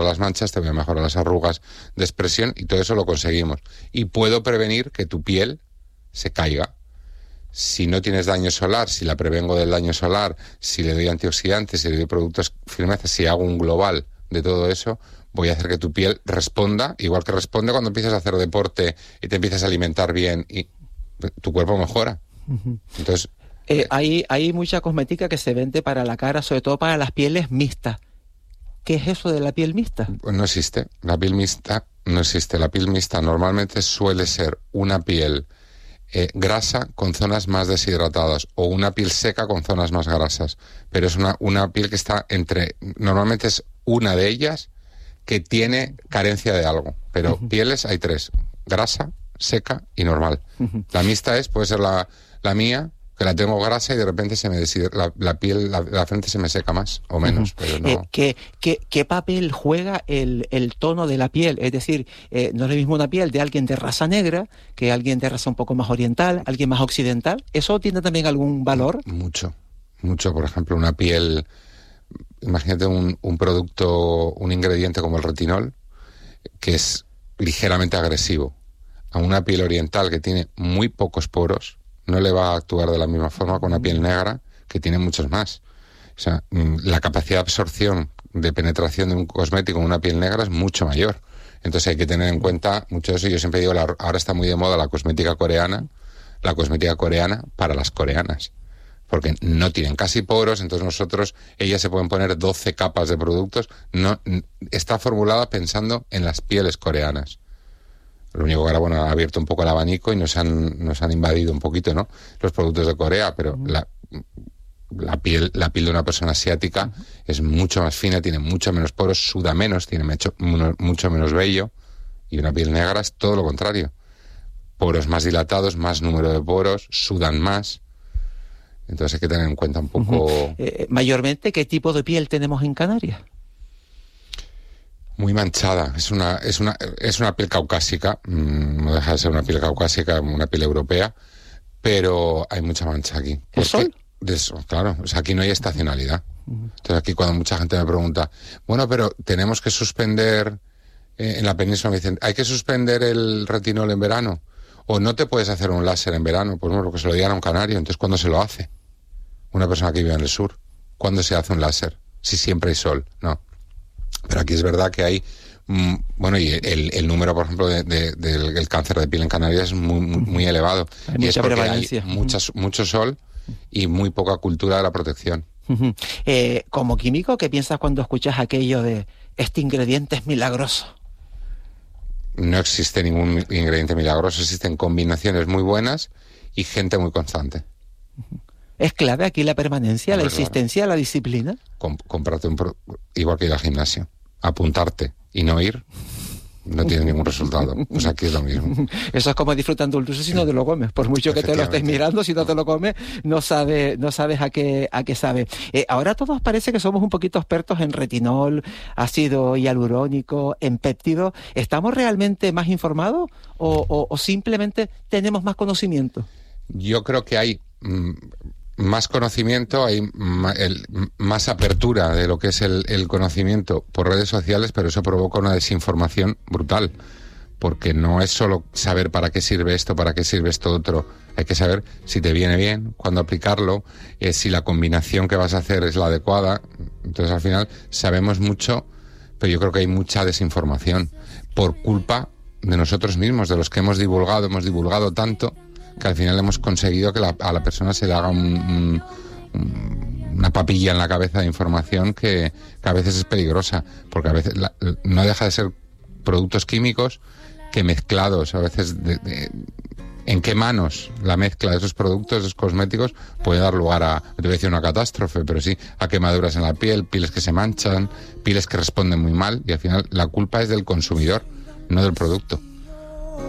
las manchas, te voy a mejorar las arrugas de expresión, y todo eso lo conseguimos. Y puedo prevenir que tu piel se caiga. Si no tienes daño solar, si la prevengo del daño solar, si le doy antioxidantes, si le doy productos firmeza, si hago un global de todo eso, voy a hacer que tu piel responda, igual que responde cuando empiezas a hacer deporte y te empiezas a alimentar bien y tu cuerpo mejora. Entonces, hay mucha cosmética que se vende para la cara, sobre todo para las pieles mixtas. ¿Qué es eso de la piel mixta? Pues no existe. La piel mixta no existe. La piel mixta normalmente suele ser una piel grasa con zonas más deshidratadas o una piel seca con zonas más grasas. Pero es una piel que está entre... Normalmente es una de ellas que tiene carencia de algo. Pero pieles hay tres: grasa, seca y normal. La mixta puede ser la mía, que la tengo grasa y de repente se me la piel, la frente se me seca más o menos, pero no. ¿Qué papel juega el tono de la piel? Es decir, no es lo mismo una piel de alguien de raza negra que alguien de raza un poco más oriental, alguien más occidental. ¿Eso tiene también algún valor? Mucho. Por ejemplo, una piel... Imagínate un producto, un ingrediente como el retinol, que es ligeramente agresivo. A una piel oriental que tiene muy pocos poros, no le va a actuar de la misma forma que una piel negra que tiene muchos más. O sea, la capacidad de absorción, de penetración de un cosmético en una piel negra es mucho mayor. Entonces hay que tener en cuenta mucho eso. Yo siempre digo, ahora está muy de moda la cosmética coreana para las coreanas, porque no tienen casi poros, entonces ellas se pueden poner 12 capas de productos. No, está formulada pensando en las pieles coreanas. Lo único que ahora, ha abierto un poco el abanico y nos han invadido un poquito, ¿no?, los productos de Corea, pero la piel de una persona asiática es mucho más fina, tiene mucho menos poros, suda menos, tiene mucho menos vello, y una piel negra es todo lo contrario. Poros más dilatados, más número de poros, sudan más. Entonces hay que tener en cuenta un poco... Mayormente, ¿qué tipo de piel tenemos en Canarias? Muy manchada. Es una piel caucásica, no deja de ser una piel caucásica, una piel europea, pero hay mucha mancha aquí. ¿El sol? Claro, o sea, aquí no hay estacionalidad. Entonces aquí cuando mucha gente me pregunta, bueno, pero tenemos que suspender, en la península me dicen, ¿hay que suspender el retinol en verano? ¿O no te puedes hacer un láser en verano? Pues bueno, porque se lo digan a un canario. Entonces, ¿cuándo se lo hace? Una persona que vive en el sur. ¿Cuándo se hace un láser? Si siempre hay sol. No. Pero aquí es verdad que hay... y el número, por ejemplo, del cáncer de piel en Canarias es muy elevado. Hay mucha prevalencia. Hay mucho sol y muy poca cultura de la protección. Como químico, ¿qué piensas cuando escuchas aquello de este ingrediente es milagroso? No existe ningún ingrediente milagroso, existen combinaciones muy buenas y gente muy constante. ¿Es clave aquí la permanencia, la existencia, la disciplina? Comprarte igual que ir al gimnasio, apuntarte y no ir, no tiene ningún resultado. Pues aquí es lo mismo. Eso es como disfrutando el dulce si no te lo comes. Por mucho que te lo estés mirando, si no te lo comes, no sabes a qué sabe. Ahora todos parece que somos un poquito expertos en retinol, ácido hialurónico, en péptidos. ¿Estamos realmente más informados o simplemente tenemos más conocimiento? Yo creo que hay más conocimiento, hay más apertura de lo que es el conocimiento por redes sociales, pero eso provoca una desinformación brutal, porque no es solo saber para qué sirve esto otro, hay que saber si te viene bien, cuándo aplicarlo, si la combinación que vas a hacer es la adecuada. Entonces al final sabemos mucho, pero yo creo que hay mucha desinformación por culpa de nosotros mismos, de los que hemos divulgado tanto, que al final hemos conseguido que a la persona se le haga una papilla en la cabeza de información que a veces es peligrosa, porque a veces no deja de ser productos químicos que mezclados, a veces en qué manos la mezcla de esos productos, esos cosméticos, puede dar lugar a, no te voy a decir una catástrofe, pero sí a quemaduras en la piel, pieles que se manchan, pieles que responden muy mal, y al final la culpa es del consumidor, no del producto.